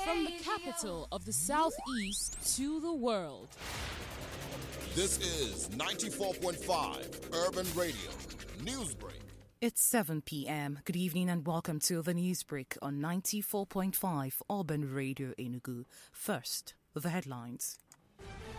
From the capital of the Southeast to the world. This is 94.5 Urban Radio Newsbreak. It's 7 p.m. Good evening and welcome to the Newsbreak on 94.5 Urban Radio Enugu. First, the headlines.